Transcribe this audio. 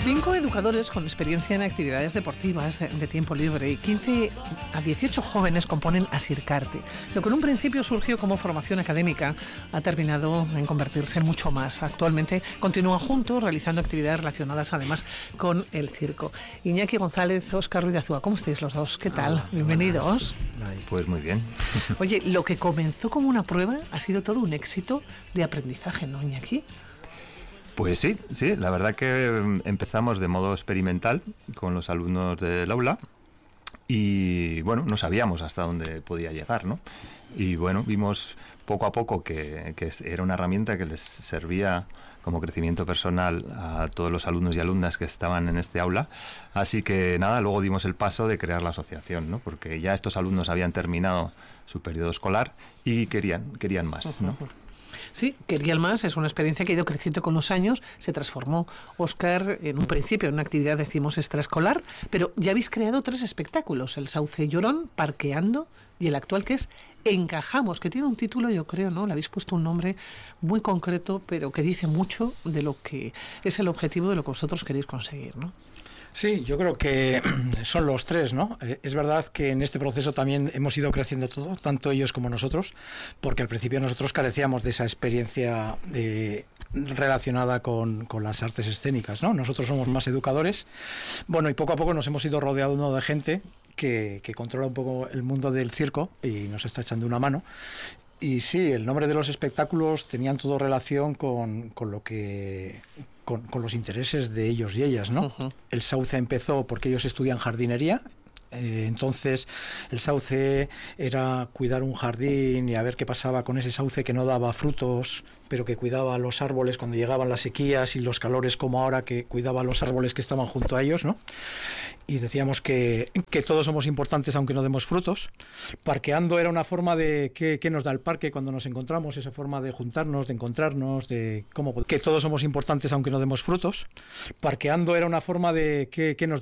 5 educadores con experiencia en actividades deportivas de tiempo libre y 15 a 18 jóvenes componen Asircarte. Lo que en un principio surgió como formación académica ha terminado en convertirse en mucho más. Actualmente continúan juntos realizando actividades relacionadas además con el circo. Iñaki González, Óscar Ruiz de Azúa, ¿cómo estáis los dos? ¿Qué tal? Bienvenidos. Pues muy bien. Oye, lo que comenzó como una prueba ha sido todo un éxito de aprendizaje, ¿no, Iñaki? Pues sí, la verdad que empezamos de modo experimental con los alumnos del aula y bueno, no sabíamos hasta dónde podía llegar, ¿no? Y bueno, vimos poco a poco que era una herramienta que les servía como crecimiento personal a todos los alumnos y alumnas que estaban en este aula. Así que nada, luego dimos el paso de crear la asociación, ¿no? Porque ya estos alumnos habían terminado su periodo escolar y querían más, ¿no? Sí, querían más, es una experiencia que ha ido creciendo con los años, se transformó, Óscar, en un principio en una actividad, decimos, extraescolar, pero ya habéis creado 3 espectáculos, el Sauce Llorón, Parqueando y el actual que es Encajamos, que tiene un título, yo creo, ¿no? Le habéis puesto un nombre muy concreto, pero que dice mucho de lo que es el objetivo de lo que vosotros queréis conseguir, ¿no? Sí, yo creo que son los 3, ¿no? Es verdad que en este proceso también hemos ido creciendo todos, tanto ellos como nosotros, porque al principio nosotros carecíamos de esa experiencia relacionada con las artes escénicas, ¿no? Nosotros somos más educadores, bueno, y poco a poco nos hemos ido rodeando de gente que controla un poco el mundo del circo y nos está echando una mano. Y sí, el nombre de los espectáculos tenían todo relación con lo que... Con los intereses de ellos y ellas, ¿no? Uh-huh. El Sauce empezó porque ellos estudian jardinería, entonces el Sauce era cuidar un jardín y a ver qué pasaba con ese sauce que no daba frutos, pero que cuidaba los árboles cuando llegaban las sequías y los calores, como ahora, que cuidaba los árboles que estaban junto a ellos, ¿no? Y decíamos que todos somos importantes aunque no demos frutos. Parqueando era una forma de qué nos da el parque cuando nos encontramos, esa forma de juntarnos, de encontrarnos, de cómo que todos somos importantes aunque no demos frutos. Parqueando era una forma de qué nos